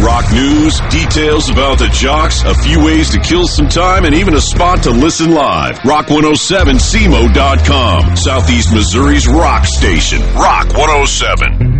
rock news, details about the jocks, a few ways to kill some time, and even a spot to listen live. Rock107cmo.com, Southeast Missouri's rock station. Rock 107.